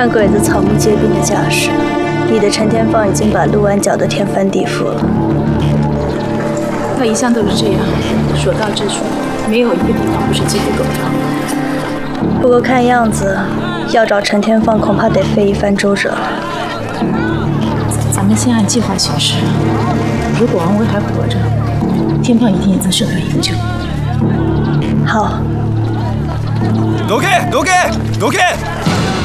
看鬼子草木皆兵的架势，你的陈天放已经把陆安搅得天翻地覆了。 他一向都是这样，所到之处，没有一个地方不是鸡飞狗跳。 不过看样子，要找陈天放恐怕得费一番周折了。 咱们先按计划行事。如果王威还活着，天放一定也能受到营救。 好。 노게!